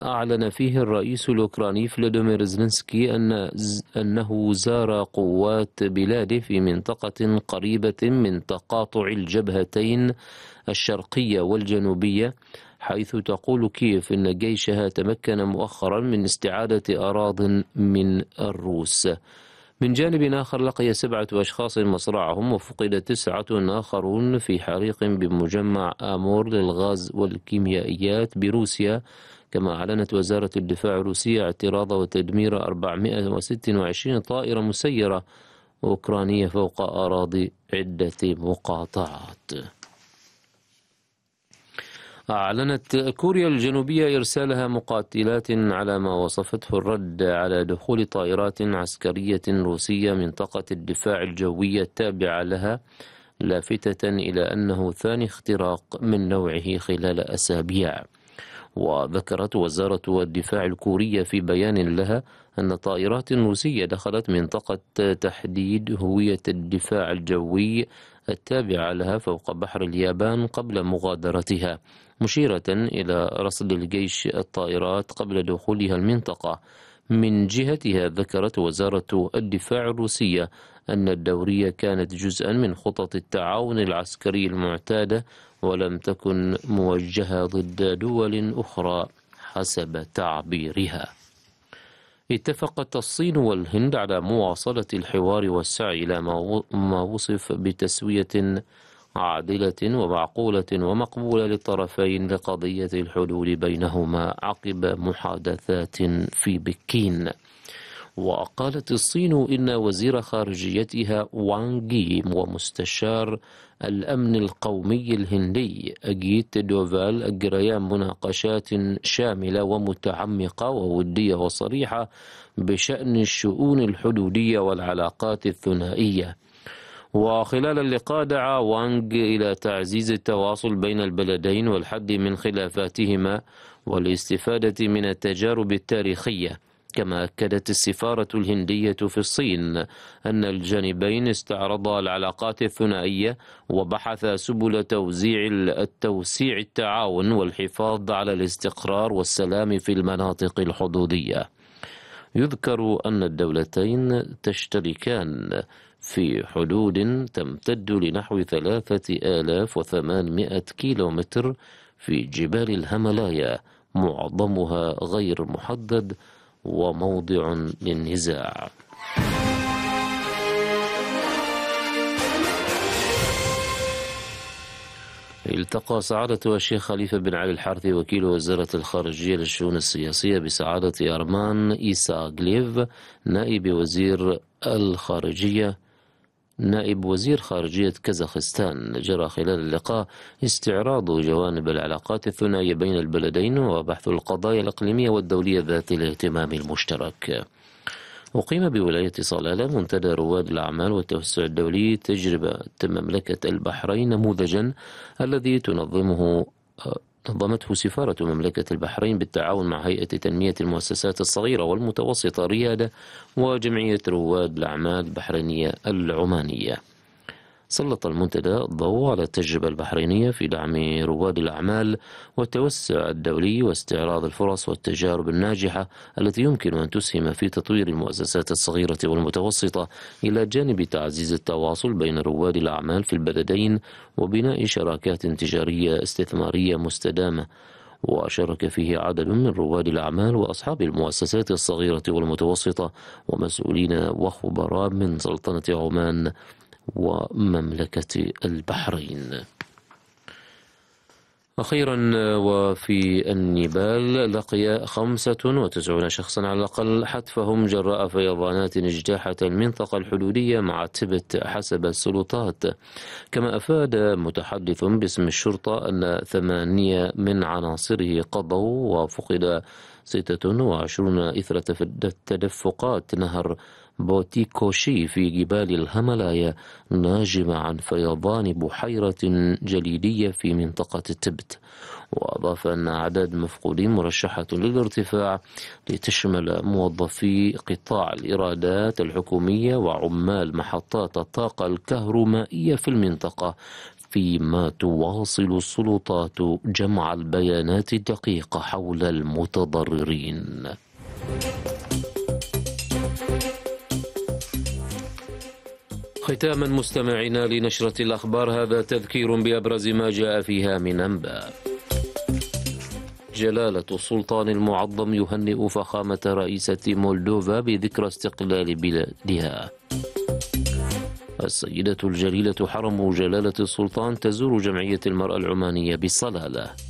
أعلن فيه الرئيس الأوكراني فلاديمير زيلينسكي أنه زار قوات بلاده في منطقة قريبة من تقاطع الجبهتين الشرقية والجنوبية، حيث تقول كييف إن جيشها تمكن مؤخرا من استعادة أراضٍ من الروس. من جانب آخر، لقي 7 أشخاص مصرعهم وفقد 9 آخرون في حريق بمجمع آمور للغاز والكيميائيات بروسيا. كما أعلنت وزارة الدفاع الروسية اعتراض وتدمير 426 طائرة مسيرة أوكرانية فوق أراضي عدة مقاطعات. أعلنت كوريا الجنوبية إرسالها مقاتلات على ما وصفته الرد على دخول طائرات عسكرية روسية منطقة الدفاع الجوي التابعة لها، لافتة إلى أنه ثاني اختراق من نوعه خلال أسابيع. وذكرت وزارة الدفاع الكورية في بيان لها أن طائرات روسية دخلت منطقة تحديد هوية الدفاع الجوي التابعة لها فوق بحر اليابان قبل مغادرتها، مشيرة إلى رصد الجيش الطائرات قبل دخولها المنطقة. من جهتها، ذكرت وزارة الدفاع الروسية أن الدورية كانت جزءا من خطط التعاون العسكري المعتادة ولم تكن موجهة ضد دول أخرى حسب تعبيرها. اتفقت الصين والهند على مواصلة الحوار والسعي إلى ما وصف بتسوية عادلة ومعقولة ومقبولة للطرفين لقضية الحدود بينهما عقب محادثات في بكين. وقالت الصين إن وزير خارجيتها وانغ يي ومستشار الأمن القومي الهندي أجيت دوفال أجريا مناقشات شاملة ومتعمقة وودية وصريحة بشأن الشؤون الحدودية والعلاقات الثنائية. وخلال اللقاء دعا وانغ إلى تعزيز التواصل بين البلدين والحد من خلافاتهما والاستفادة من التجارب التاريخية. كما أكدت السفارة الهندية في الصين أن الجانبين استعرضا العلاقات الثنائية وبحثا سبل توسيع التعاون والحفاظ على الاستقرار والسلام في المناطق الحدودية. يذكر أن الدولتين تشتركان في حدود تمتد لنحو 3800 كيلومتر في جبال الهيمالايا، معظمها غير محدد وموضع للنزاع. التقى سعادة الشيخ خليفة بن علي الحارثي وكيل وزارة الخارجية للشؤون السياسية بسعادة أرمان إيساغليف نائب وزير خارجية كازاخستان. جرى خلال اللقاء استعراض جوانب العلاقات الثنائية بين البلدين وبحث القضايا الإقليمية والدولية ذات الاهتمام المشترك. أقيم بولاية صلالة منتدى رواد الأعمال والتوسع الدولي تجربة مملكة البحرين نموذجا الذي نظمته سفارة مملكة البحرين بالتعاون مع هيئة تنمية المؤسسات الصغيرة والمتوسطة ريادة وجمعية رواد الأعمال البحرينية العمانية. سلط المنتدى الضوء على التجربة البحرينية في دعم رواد الأعمال والتوسع الدولي واستعراض الفرص والتجارب الناجحة التي يمكن أن تسهم في تطوير المؤسسات الصغيرة والمتوسطة، إلى جانب تعزيز التواصل بين رواد الأعمال في البلدين وبناء شراكات تجارية استثمارية مستدامة. وشارك فيه عدد من رواد الأعمال وأصحاب المؤسسات الصغيرة والمتوسطة ومسؤولين وخبراء من سلطنة عمان ومملكة البحرين. أخيرا، وفي النيبال لقي 95 شخصا على الأقل حتفهم جراء فيضانات اجتاحت المنطقة الحدودية مع تبت حسب السلطات. كما أفاد متحدث باسم الشرطة أن 8 من عناصره قضوا وفقد 26 إثر تدفقات نهر بوتيكوشي في جبال الهيمالايا ناجمة عن فيضان بحيرة جليدية في منطقة تبت. وأضاف أن أعداد مفقودين مرشحة للارتفاع لتشمل موظفي قطاع الإيرادات الحكومية وعمال محطات الطاقة الكهرومائية في المنطقة، فيما تواصل السلطات جمع البيانات الدقيقة حول المتضررين. ختاما مستمعينا لنشرة الأخبار، هذا تذكير بأبرز ما جاء فيها من أنباء. جلالة السلطان المعظم يهنئ فخامة رئيسة مولدوفا بذكرى استقلال بلادها. السيدة الجليلة حرم جلالة السلطان تزور جمعية المرأة العمانية بصلالة.